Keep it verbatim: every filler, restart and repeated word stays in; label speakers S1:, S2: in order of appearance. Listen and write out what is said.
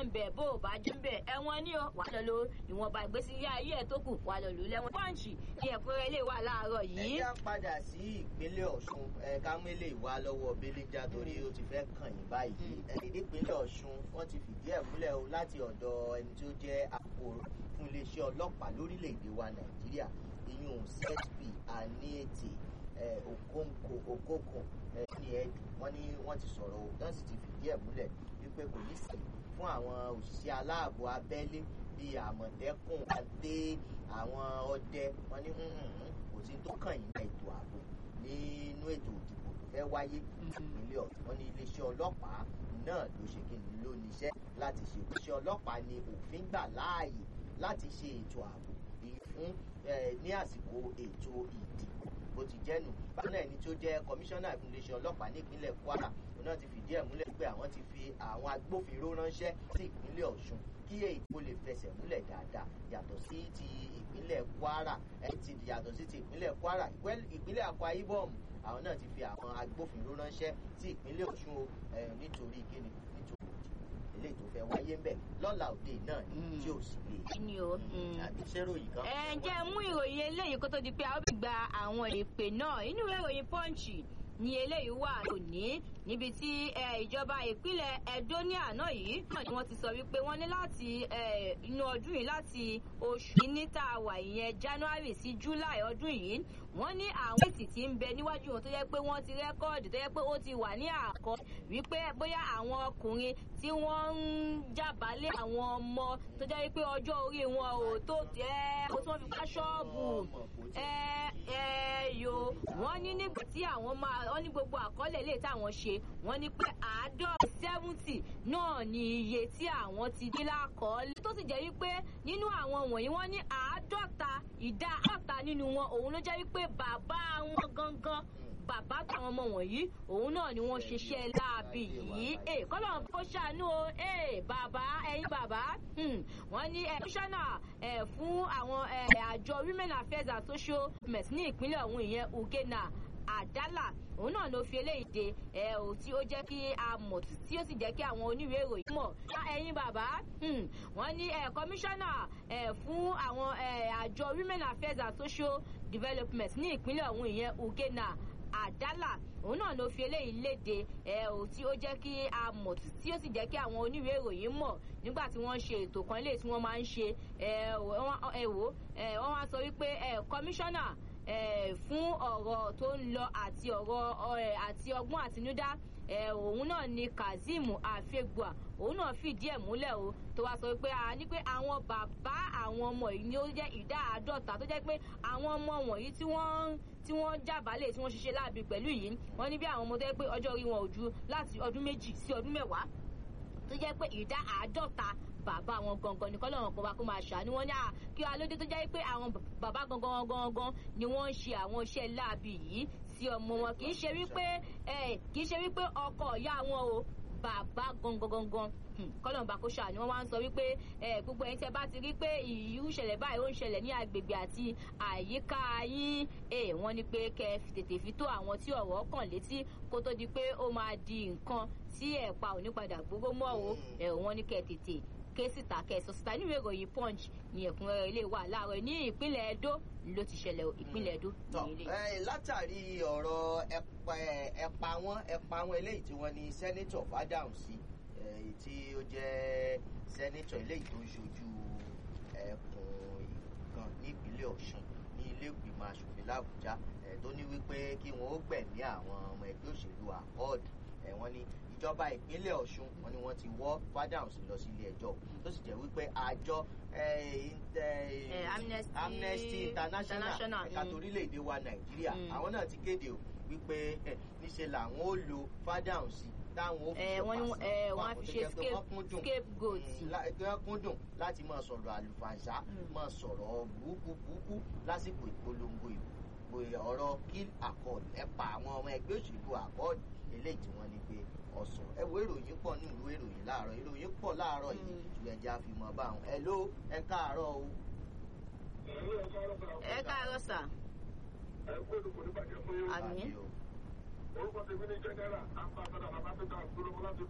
S1: ń bẹ̀ bó o bá jẹ́ ń bẹ̀ ẹ̀wọ̀n ni ó wà lọ lo ìwọ̀nba ìgbésí ayé ẹ̀ tó kù wà lọ lò lẹ́wọ̀n. pọ́ǹchì ní ẹ̀kúnrẹ́ ilé wa láàárọ̀ yìí.
S2: ẹ já padà sí ìpínlẹ̀ Ọ̀ṣun ẹ ká mélé ìwà lọ́wọ́ Belenja torí ó ti fẹ́ kàn yín báyìí. ìpínlẹ̀ Ọ̀ṣun wọ́n ti fìdí ẹ̀ múlẹ̀ o láti ọ̀dọ̀ ẹni tí ó jẹ́ akọ̀rọ̀ fún iléeṣẹ́ ọlọ́pàá lórílẹ̀‐èdè wa Nàìjíríà ìyún C S P Aniete Okonkwo Okokun ní ẹ̀dùn wọ́n ní wọ́n ti sọ̀rọ̀ o tán sì ti fìdí ẹ̀ múlẹ̀ wípé kò ní sí fún àwọn òṣìṣẹ́ aláàbò abẹ́lé bíi Àmọ̀tẹ́kùn àti àwọn ọdẹ wọ́n ní kò sí tó kàn yín ètò ààbò nínú ètò ìdìbò tó fẹ́ wáyé ìpínlẹ̀ Ọ̀ṣun wọ́n ní iléeṣẹ́ ọlọ́pàá náà ló ṣe kí ni ló níṣẹ́ láti ṣe iṣẹ́ ọlọ́pàá ní òfin gbà láàyè láti ṣe ètò ààbò fún ní àsìkò ètò ìdìbò bó ti jẹ́nu bákan náà ẹni tó jẹ́ kọmíṣánná fún iléeṣẹ́ ọlọ́pàá ní ìpínlẹ̀ Kwara òun náà ti fìdí ẹ̀ múlẹ̀ pé àwọn ti fi àwọn agbófinró ránṣẹ́ sí ìpínlẹ̀ Ọ̀ṣun kí èyí kó lè fẹsẹ̀ múlẹ̀ dáadáa yàtọ̀ sí ti ìpínlẹ̀ Kwara ẹ̀ ti yàtọ̀ sí ti ìpínlẹ̀ Kwara ìpínlẹ̀ Akwa Ibom àwọn náà ti fi àwọn agbófinró ránṣẹ́ sí ìpínlẹ̀ Ọ̀ṣun nítorí kíni nítorí ilé tó fẹ́ wáyé ń bẹ̀ lọ́la òde náà ni tí ò sì lè.
S1: ni o.
S2: àbí sẹ́ròyìn kan.
S1: ẹ jẹ́ mú ìròyìn eléyìí kó tó di pé a ó fi gba àwọn ìpè náà inú ìròyìn Punch ní eléyìí wà lónìí níbi tí ìjọba ìpínlẹ̀ Ẹdó ní àná yìí náà ni wọ́n ti sọ wípé wọ́n ní láti inú ọdún yìí láti oṣù kìíní tá a wà ìyẹn January sí July ọdún yìí wọ́n ní àwọn èsì tí ń bẹ níwájú wọn tó yẹ pé wọ́n ti rẹ́kọ́ọ̀dù tó yẹ pé ó ti wà ní àkọ́ wípé bóyá àwọn ọkùnrin tí wọ́n ń jàbálẹ̀ àwọn ọmọ tó jẹ́ wípé ọjọ́ orí wọn ò tó tẹ́ ó tí wọ́n fi ká ṣọ́ọ̀bù yo wọ́n ní nígbà tí àwọn máa wọ́n ní gbogbo àkọọ́lẹ̀ lè táwọn ṣe wọ́n ní pé àádọ́rin seventy náà ni iye tí àwọn ti dín lákọọ́lẹ̀ tó sì jẹ́ wípé nínú àwọn wọ̀nyí wọ́n ní àádọ́ta ìdá àádọ́ta nínú wọn òun ló jẹ́ wípé bàbá wọn gangan bàbá táwọn ọmọ wọ̀nyí òun náà ni wọ́n ṣiṣẹ́ láabi yìí ẹ kọ́lọ́n kó ṣàánú o ẹ bàbá ẹ̀yin bàbá wọ́n ní kọmíṣánná fún àwọn àjọ Women Affairs and Social Development ní ìpínlẹ̀ ọ̀hún ìyẹn Ugena Àdálà òun náà ló fi eléyìí de ẹ ò tí ó jẹ́ kí a mọ̀ tí ó sì jẹ́ kí àwọn oníwèé ìròyìn mọ̀ ẹ̀yin bàbá wọ́n ní kọmíṣánná fún àwọn àjọ Women Affairs and Social Development ní ìpínlẹ̀ ọ̀hún ìyẹn Ugena Àdálà òun náà ló fi eléyìí léde ẹ ò tí ó jẹ́ kí a mọ̀ tí ó sì jẹ́ kí àwọn oníwèé ìròyìn mọ̀ nígbà tí wọ́n ṣe ètò kan léyìí tí wọ́n máa ń ṣe ẹ wò wọ́n wá sọ wípé kọmíṣánná fún ọ̀rọ̀ tó ń lọ àti ọ̀rọ̀ àti ọgbọ́n àtinúdá òun náà ni Kazeem Afegbua òun náà fìdí ẹ̀ múlẹ̀ o tó wá sọ pé a ní pé àwọn bàbá àwọn ọmọ yìí ni ó jẹ́ ìdá àádọ́ta tó jẹ́ pé àwọn ọmọ wọ̀nyí tí wọ́n tí wọ́n jábálẹ̀ tí wọ́n ṣiṣẹ́ láàbì pẹ̀lú yìí wọ́n ní bí àwọn ọmọ tó jẹ́ pé ọjọ́ orí wọn ò ju láti ọdún méjì sí ọdún mẹ́wàá tó jẹ́ pé ìdá àádọ́ta bàbá àwọn gangan ní kọ́lọ́run kó wa kó máa ṣàánú wọn ní à kí alóde tó jẹ́ pé àwọn bàbá gangan gangan ni wọ́n ń ṣe àwọn iṣẹ́ láàbì yìí sí ọmọ wọn kì í ṣe wípé kì í ṣe wípé ọkọ ìyá wọn o bàbá gangan gangan kọ́lọ́run bá kó ṣàánú wọn wá ń sọ wípé gbogbo ẹ̀yin tẹ́ bá ti rí pé irú ìṣẹ̀lẹ̀ báyìí ó ń ṣẹlẹ̀ ní agbègbè àti àyíká yín wọ́n ní pé kẹ́ tètè fi tó àwọn tí ọ̀rọ̀ kàn létí kó tó di pé ó máa di nǹkan tí ẹ̀pa ò ní padà gbogbo mọ́ o wọ́n ní kẹ́ tètè ké síta kẹsàn síta nínú ìròyìn Punch ní ẹ̀kúnrẹ́rẹ́ ilé wa láàárọ̀ ní ìpínlẹ̀ Ẹdó ló ti ṣẹlẹ̀ ìpínlẹ̀ Ẹdó ní ilé.
S2: látàrí ọ̀rọ̀ ẹ̀pa wọn ẹ̀pa wọn eléyìí tí wọ́n ní sẹ́nẹ́tọ̀ Fádáhùnsí tí ó jẹ́ sẹ́nẹ́tọ̀ eléyìí tó ń ṣojú ẹkùn kan nípínlẹ̀ Ọ̀ṣun ní ilé ìgbìmọ̀ aṣòfin l'Àbújá tó ní wípé kí wọ́n ó gbẹ̀mí àwọn ọmọ ẹgbẹ́ òṣèlú àkọọdù wọ́n ní ìjọba ìpínlẹ̀ Ọ̀ṣun wọ́n ní wọ́n ti wọ́ Fádáhùnsí lọ sí ilé ẹjọ́ tó sì jẹ́ wípé àjọ Amnesty International ẹ̀ka torílẹ̀-èdè wa Nàìjíríà àwọn náà ti kéde wípé níṣe làwọn ó lo Fádáhùnsí táwọn ó fi ṣe pàṣẹ
S1: wọ́n á fi ṣe scapegoat
S2: wọ́n kúndùn láti máa sọ̀rọ̀ àlùfàǹṣá máa sọ̀rọ̀ burúkú burúkú lásìkò ìpolongo ìbò ọ̀rọ̀ kill accord ẹ̀pa àwọn ọmọ ẹgbẹ́ òṣèlú accord eléyìí tí wọ́n ní pé ọ̀sán ẹ wo ìròyìn pọ̀ nínú ìwé ìròyìn láàárọ̀ ìròyìn pọ̀ láàárọ̀ yìí ṣùgbọ́n ẹja fi mọ̀ bá wọn ẹ ló ẹ káàárọ̀ o.
S1: ẹ káàárọ̀ sà.
S3: ẹ kó olùkọ́ nípa jẹ́ fún yóò.
S1: àmín.
S3: orúkọ tèmi ní jẹ́nẹ́rà àpá àtàdà bàbá tó ta gbólógbó láti